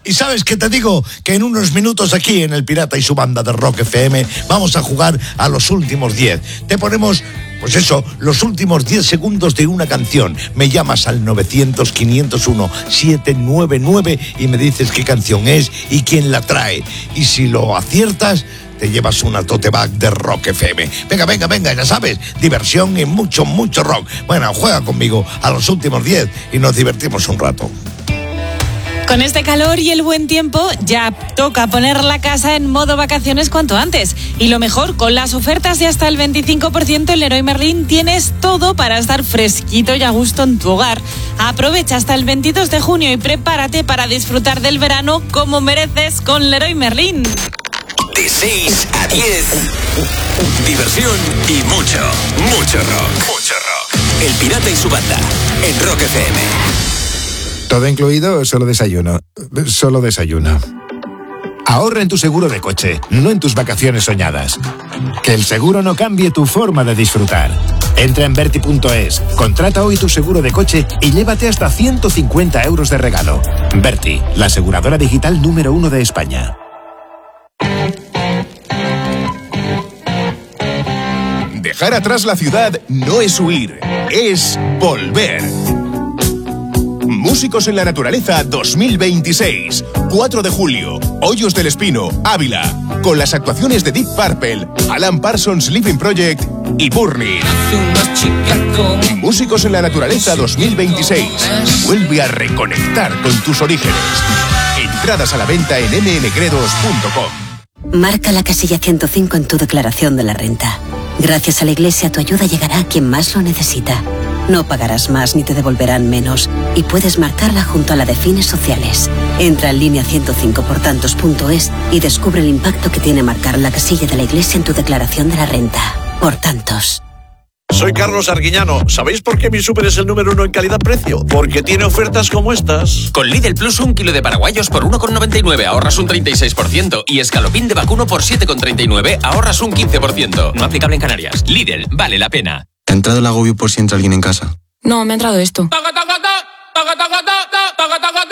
Y sabes que te digo que en unos minutos aquí en El Pirata y su banda de Rock FM vamos a jugar a los últimos 10. Te ponemos, pues eso, los últimos 10 segundos de una canción. Me llamas al 900-501-799 y me dices qué canción es y quién la trae. Y si lo aciertas, te llevas una tote bag de Rock FM. Venga, ya sabes, diversión y mucho rock. Bueno, juega conmigo a los últimos 10 y nos divertimos un rato. Con este calor y el buen tiempo, ya toca poner la casa en modo vacaciones cuanto antes. Y lo mejor, con las ofertas de hasta el 25% en Leroy Merlin tienes todo para estar fresquito y a gusto en tu hogar. Aprovecha hasta el 22 de junio y prepárate para disfrutar del verano como mereces con Leroy Merlin. De 6 a 10, diversión y mucho rock. El Pirata y su banda, en Rock FM. ¿Todo incluido o solo desayuno? Solo desayuno. Ahorra en tu seguro de coche, no en tus vacaciones soñadas. Que el seguro no cambie tu forma de disfrutar. Entra en Verti.es, contrata hoy tu seguro de coche y llévate hasta 150 euros de regalo. Verti, la aseguradora digital número 1 de España. Dejar atrás la ciudad no es huir, es volver. Músicos en la Naturaleza 2026. 4 de julio, Hoyos del Espino, Ávila. Con las actuaciones de Deep Purple, Alan Parsons Living Project y Burning. Músicos en la Naturaleza 2026. Vuelve a reconectar con tus orígenes. Entradas a la venta en mmgredos.com. Marca la casilla 105 en tu declaración de la renta. Gracias a la Iglesia, tu ayuda llegará a quien más lo necesita. No pagarás más ni te devolverán menos. Y puedes marcarla junto a la de fines sociales. Entra en línea 105portantos.es y descubre el impacto que tiene marcar la casilla de la Iglesia en tu declaración de la renta. Por tantos. Soy Carlos Arguiñano. ¿Sabéis por qué mi súper es el número 1 en calidad-precio? Porque tiene ofertas como estas. Con Lidl Plus, 1 kilo de paraguayos por 1,99, ahorras un 36%. Y escalopín de vacuno por 7,39, ahorras un 15%. No aplicable en Canarias. Lidl, vale la pena. ¿Te ha entrado el agobio por si entra alguien en casa? No, me ha entrado esto.